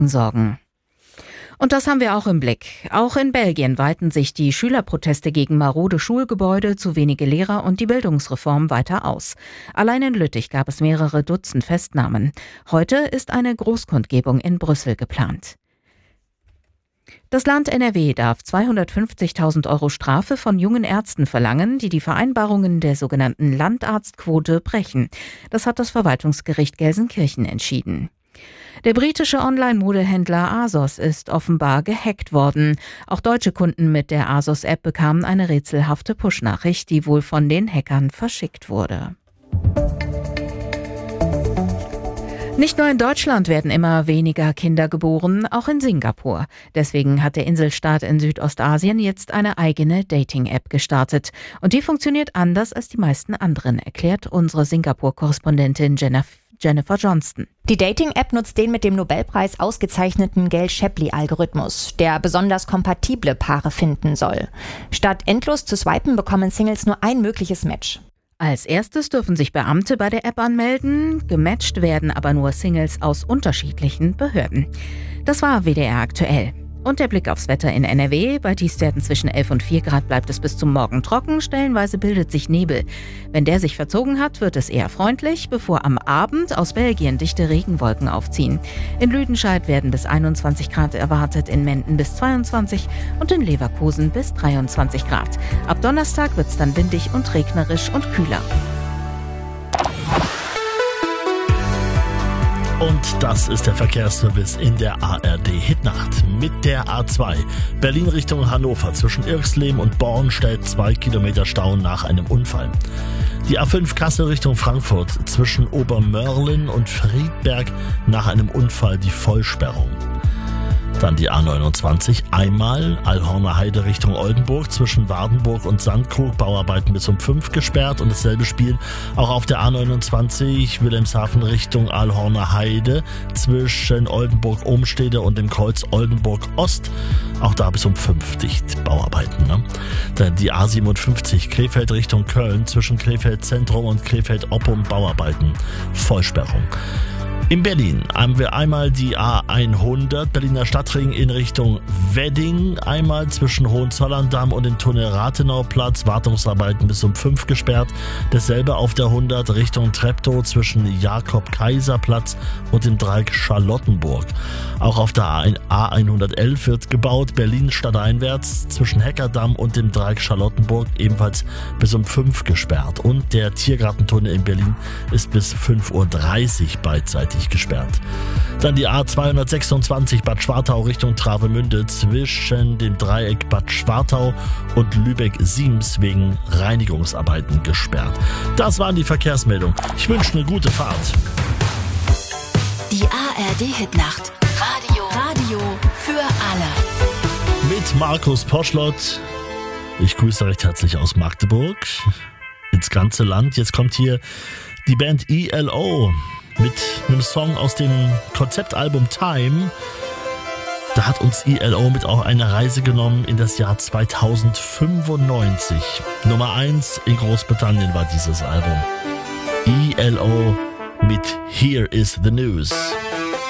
Risiken sorgen. Und das haben wir auch im Blick. Auch in Belgien weiten sich die Schülerproteste gegen marode Schulgebäude, zu wenige Lehrer und die Bildungsreform weiter aus. Allein in Lüttich gab es mehrere Dutzend Festnahmen. Heute ist eine Großkundgebung in Brüssel geplant. Das Land NRW darf 250.000 € Strafe von jungen Ärzten verlangen, die die Vereinbarungen der sogenannten Landarztquote brechen. Das hat das Verwaltungsgericht Gelsenkirchen entschieden. Der britische Online-Modehändler ASOS ist offenbar gehackt worden. Auch deutsche Kunden mit der ASOS-App bekamen eine rätselhafte Push-Nachricht, die wohl von den Hackern verschickt wurde. Nicht nur in Deutschland werden immer weniger Kinder geboren, auch in Singapur. Deswegen hat der Inselstaat in Südostasien jetzt eine eigene Dating-App gestartet. Und die funktioniert anders als die meisten anderen, erklärt unsere Singapur-Korrespondentin Jennifer Johnston. Die Dating-App nutzt den mit dem Nobelpreis ausgezeichneten Gale-Shapley-Algorithmus, der besonders kompatible Paare finden soll. Statt endlos zu swipen, bekommen Singles nur ein mögliches Match. Als erstes dürfen sich Beamte bei der App anmelden, gematcht werden aber nur Singles aus unterschiedlichen Behörden. Das war WDR aktuell. Und der Blick aufs Wetter in NRW. Bei Tiefstwerten zwischen 11 und 4 Grad bleibt es bis zum Morgen trocken. Stellenweise bildet sich Nebel. Wenn der sich verzogen hat, wird es eher freundlich, bevor am Abend aus Belgien dichte Regenwolken aufziehen. In Lüdenscheid werden bis 21 Grad erwartet, in Menden bis 22 und in Leverkusen bis 23 Grad. Ab Donnerstag wird es dann windig und regnerisch und kühler. Und das ist der Verkehrsservice in der ARD-Hitnacht. Mit der A2 Berlin Richtung Hannover zwischen Irxleben und Bornstedt 2 Kilometer Stau nach einem Unfall. Die A5 Kassel Richtung Frankfurt zwischen Obermörlen und Friedberg nach einem Unfall die Vollsperrung. Dann die A29 einmal Allhorner Heide Richtung Oldenburg zwischen Wardenburg und Sandkrug, Bauarbeiten bis um 5 gesperrt, und dasselbe Spiel auch auf der A29 Wilhelmshaven Richtung Allhorner Heide zwischen Oldenburg-Ohmstede und dem Kreuz Oldenburg Ost, auch da bis um 5 dicht, Bauarbeiten. Dann die A57 Krefeld Richtung Köln zwischen Krefeld Zentrum und Krefeld Oppum, Bauarbeiten, Vollsperrung. In Berlin haben wir einmal die A100 Berliner Stadtring in Richtung Wedding, einmal zwischen Hohenzollern-Damm und dem Tunnel Rathenauplatz, Wartungsarbeiten bis um 5 gesperrt. Dasselbe auf der 100 Richtung Treptow zwischen Jakob-Kaiser-Platz und dem Dreieck Charlottenburg. Auch auf der A111 wird gebaut, Berlin stadteinwärts zwischen Heckerdamm und dem Dreieck Charlottenburg, ebenfalls bis um 5 gesperrt. Und der Tiergartentunnel in Berlin ist bis 5:30 Uhr beidseitig gesperrt. Dann die A226 Bad Schwartau Richtung Travemünde zwischen dem Dreieck Bad Schwartau und Lübeck-Siems wegen Reinigungsarbeiten gesperrt. Das waren die Verkehrsmeldungen. Ich wünsche eine gute Fahrt. Die ARD-Hitnacht. Radio für alle. Mit Markus Poschlott. Ich grüße recht herzlich aus Magdeburg ins ganze Land. Jetzt kommt hier die Band ELO mit einem Song aus dem Konzeptalbum Time. Da hat uns ELO mit auf eine Reise genommen in das Jahr 2095. Nummer 1 in Großbritannien war dieses Album. ELO mit Here is the News.